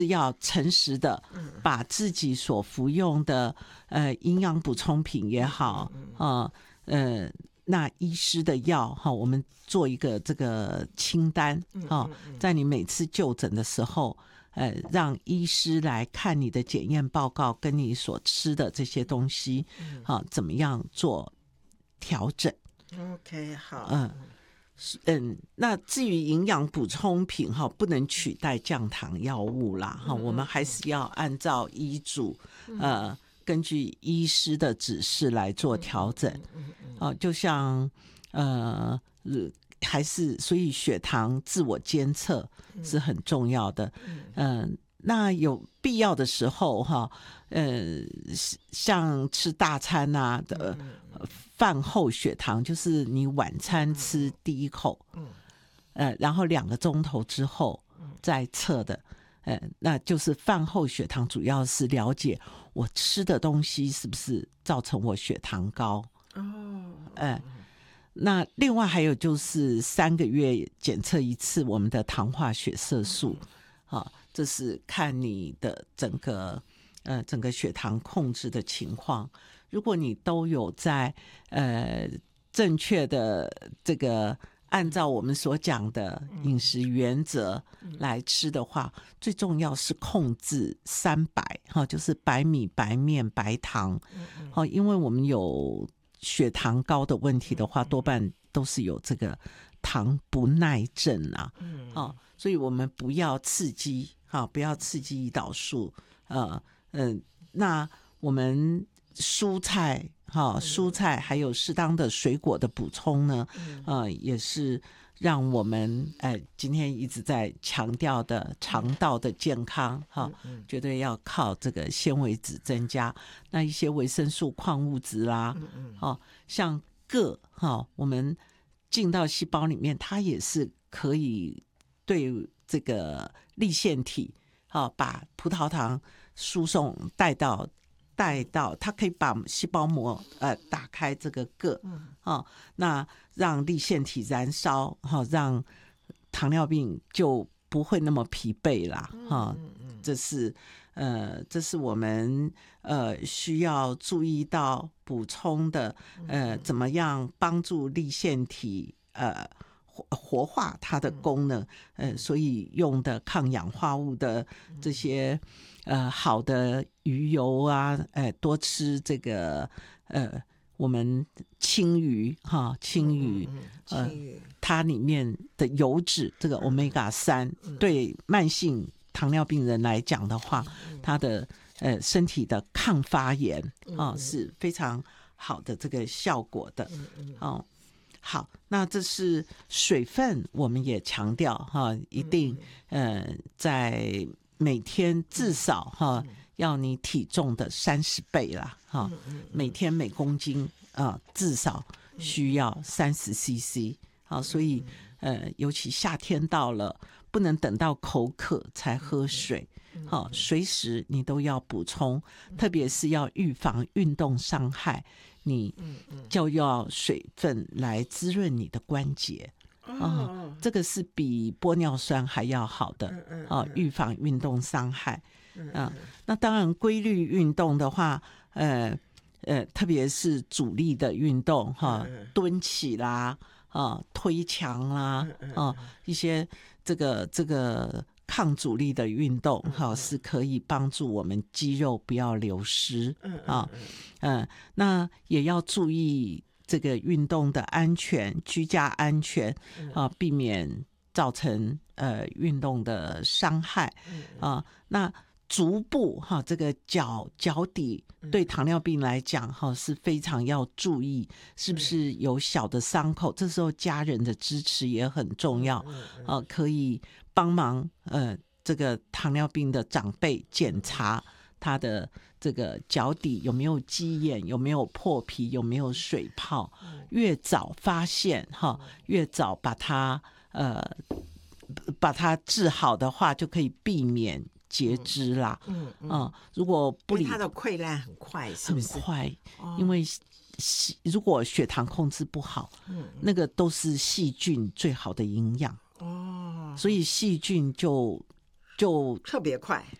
要诚实的把自己所服用的营养补充品也好，那医师的药我们做一个这个清单在你每次就诊的时候，让医师来看你的检验报告跟你所吃的这些东西，怎么样做调整。 OK， 好， 那至于营养补充品不能取代降糖药物啦，我们还是要按照医嘱，根据医师的指示来做调整。就像还是所以血糖自我监测是很重要的。那有必要的时候像吃大餐的饭后血糖，就是你晚餐吃第一口，然后2个钟头之后再测的，那就是饭后血糖，主要是了解我吃的东西是不是造成我血糖高。那另外还有就是3个月检测一次我们的糖化血色素，这是看你的整个血糖控制的情况。如果你都有在正确的这个按照我们所讲的饮食原则来吃的话，最重要是控制3白，就是白米、白面、白糖。因为我们有血糖高的问题的话，多半都是有这个糖不耐症所以我们不要刺激胰岛素。那我们蔬菜还有适当的水果的补充呢，也是让我们今天一直在强调的肠道的健康绝对要靠这个纤维质增加。那一些维生素、矿物质啦，像铬我们进到细胞里面，它也是可以对这个粒线体把葡萄糖输送带到它可以把细胞膜打开这个铬那让粒线体燃烧让糖尿病就不会那么疲惫啦这是我们需要注意到补充的怎么样帮助粒线体活化它的功能所以用的抗氧化物的这些好的鱼油多吃这个我们青鱼它里面的油脂这个 Omega-3对慢性糖尿病人来讲的话，它的身体的抗发炎是非常好的这个效果的好，那这是水分，我们也强调一定在每天至少要你体重的30倍啦每天每公斤至少需要30 cc 所以尤其夏天到了，不能等到口渴才喝水随时你都要补充，特别是要预防运动伤害，你就要水分来滋润你的关节这个是比玻尿酸还要好的预防运动伤害那当然规律运动的话特别是阻力的运动蹲起啦推墙啦一些这个抗阻力的运动是可以帮助我们肌肉不要流失那也要注意这个运动的安全，居家安全避免造成运动的伤害那足部这个脚底对糖尿病来讲是非常要注意是不是有小的伤口，这时候家人的支持也很重要可以帮忙这个糖尿病的长辈检查他的这个脚底有没有鸡眼，有没有破皮，有没有水泡越早发现越早把它治好的话，就可以避免截肢啦如果不理， 它的溃烂很快，是不是？ 很快因为如果血糖控制不好那个都是细菌最好的营养所以细菌就就特别快，